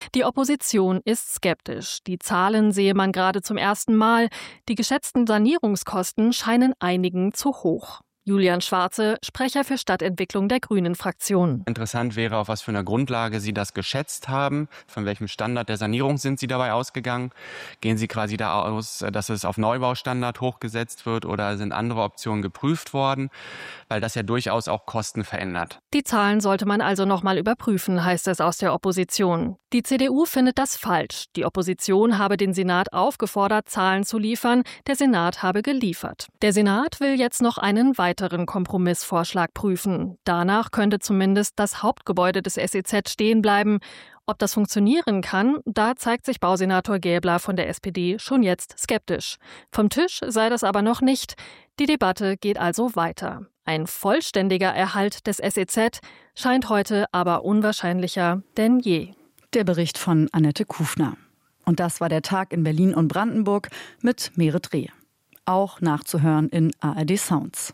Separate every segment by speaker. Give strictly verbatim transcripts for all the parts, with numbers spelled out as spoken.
Speaker 1: Die Opposition ist skeptisch. Die Zahlen sehe man gerade zum ersten Mal. Die geschätzten Sanierungskosten scheinen einigen zu hoch. Julian Schwarze, Sprecher für Stadtentwicklung der Grünen-Fraktion.
Speaker 2: Interessant wäre, auf was für einer Grundlage Sie das geschätzt haben. Von welchem Standard der Sanierung sind Sie dabei ausgegangen? Gehen Sie quasi da aus, dass es auf Neubaustandard hochgesetzt wird, oder sind andere Optionen geprüft worden? Weil das ja durchaus auch Kosten verändert.
Speaker 1: Die Zahlen sollte man also noch mal überprüfen, heißt es aus der Opposition. Die C D U findet das falsch. Die Opposition habe den Senat aufgefordert, Zahlen zu liefern. Der Senat habe geliefert. Der Senat will jetzt noch einen weiteren Kompromissvorschlag prüfen. Danach könnte zumindest das Hauptgebäude des S E Z stehen bleiben. Ob das funktionieren kann, da zeigt sich Bausenator Gäbler von der S P D schon jetzt skeptisch. Vom Tisch sei das aber noch nicht. Die Debatte geht also weiter. Ein vollständiger Erhalt des S E Z scheint heute aber unwahrscheinlicher denn je.
Speaker 3: Der Bericht von Annette Kufner. Und das war der Tag in Berlin und Brandenburg mit Merit Reh. Auch nachzuhören in A R D Sounds.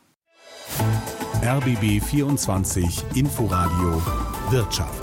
Speaker 4: R B B vierundzwanzig Inforadio Wirtschaft.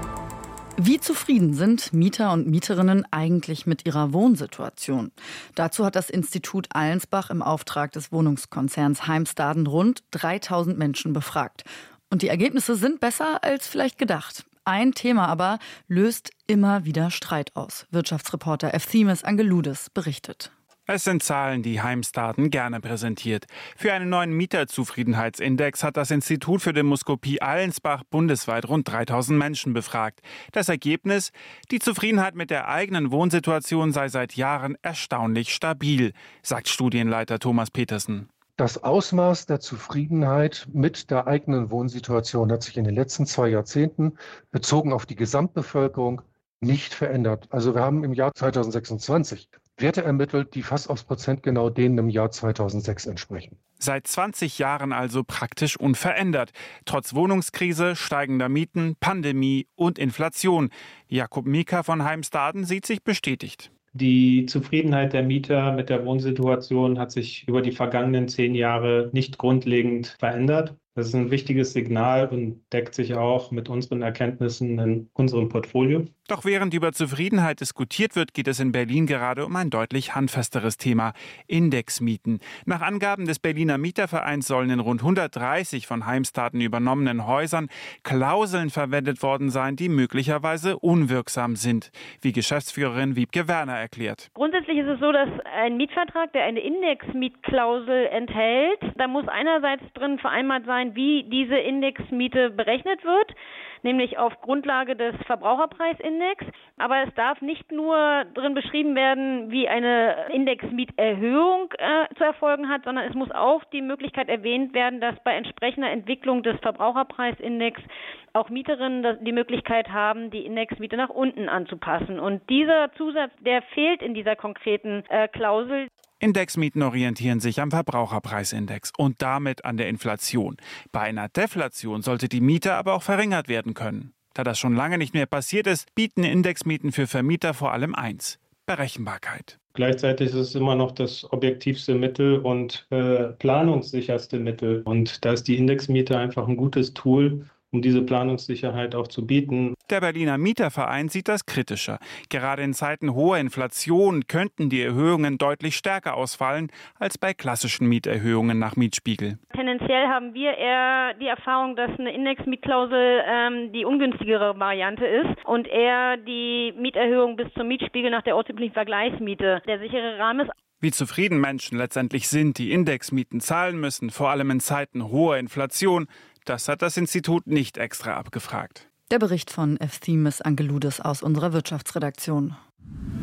Speaker 3: Wie zufrieden sind Mieter und Mieterinnen eigentlich mit ihrer Wohnsituation? Dazu hat das Institut Allensbach im Auftrag des Wohnungskonzerns Heimstaden rund dreitausend Menschen befragt. Und die Ergebnisse sind besser als vielleicht gedacht. Ein Thema aber löst immer wieder Streit aus. Wirtschaftsreporter Efthimis Angeloudes berichtet.
Speaker 5: Es sind Zahlen, die Heimstaden gerne präsentiert. Für einen neuen Mieterzufriedenheitsindex hat das Institut für Demoskopie Allensbach bundesweit rund dreitausend Menschen befragt. Das Ergebnis? Die Zufriedenheit mit der eigenen Wohnsituation sei seit Jahren erstaunlich stabil, sagt Studienleiter Thomas Petersen.
Speaker 6: Das Ausmaß der Zufriedenheit mit der eigenen Wohnsituation hat sich in den letzten zwei Jahrzehnten bezogen auf die Gesamtbevölkerung nicht verändert. Also wir haben im Jahr zweitausendsechsundzwanzig Werte ermittelt, die fast aufs Prozent genau denen im Jahr zweitausendsechs entsprechen.
Speaker 5: Seit zwanzig Jahren also praktisch unverändert. Trotz Wohnungskrise, steigender Mieten, Pandemie und Inflation. Jakob Mieker von Heimstaden sieht sich bestätigt.
Speaker 7: Die Zufriedenheit der Mieter mit der Wohnsituation hat sich über die vergangenen zehn Jahre nicht grundlegend verändert. Das ist ein wichtiges Signal und deckt sich auch mit unseren Erkenntnissen in unserem Portfolio.
Speaker 5: Doch während über Zufriedenheit diskutiert wird, geht es in Berlin gerade um ein deutlich handfesteres Thema: Indexmieten. Nach Angaben des Berliner Mietervereins sollen in rund hundertdreißig von Heimstaden übernommenen Häusern Klauseln verwendet worden sein, die möglicherweise unwirksam sind, wie Geschäftsführerin Wiebke Werner erklärt.
Speaker 8: Grundsätzlich ist es so, dass ein Mietvertrag, der eine Indexmietklausel enthält, da muss einerseits drin vereinbart sein, wie diese Indexmiete berechnet wird, nämlich auf Grundlage des Verbraucherpreisindex. Aber es darf nicht nur drin beschrieben werden, wie eine Indexmieterhöhung äh, zu erfolgen hat, sondern es muss auch die Möglichkeit erwähnt werden, dass bei entsprechender Entwicklung des Verbraucherpreisindex auch Mieterinnen die Möglichkeit haben, die Indexmiete nach unten anzupassen. Und dieser Zusatz, der fehlt in dieser konkreten äh, Klausel.
Speaker 5: Indexmieten orientieren sich am Verbraucherpreisindex und damit an der Inflation. Bei einer Deflation sollte die Miete aber auch verringert werden können. Da das schon lange nicht mehr passiert ist, bieten Indexmieten für Vermieter vor allem eins: Berechenbarkeit.
Speaker 7: Gleichzeitig ist es immer noch das objektivste Mittel und äh, planungssicherste Mittel. Und da ist die Indexmiete einfach ein gutes Tool, um diese Planungssicherheit auch zu bieten.
Speaker 5: Der Berliner Mieterverein sieht das kritischer. Gerade in Zeiten hoher Inflation könnten die Erhöhungen deutlich stärker ausfallen als bei klassischen Mieterhöhungen nach Mietspiegel.
Speaker 8: Tendenziell haben wir eher die Erfahrung, dass eine Indexmietklausel ähm, die ungünstigere Variante ist und eher die Mieterhöhung bis zum Mietspiegel nach der ortsüblichen Vergleichsmiete der sichere Rahmen ist.
Speaker 5: Wie zufrieden Menschen letztendlich sind, die Indexmieten zahlen müssen, vor allem in Zeiten hoher Inflation, das hat das Institut nicht extra abgefragt.
Speaker 3: Der Bericht von Efthimis Angeloudes aus unserer Wirtschaftsredaktion.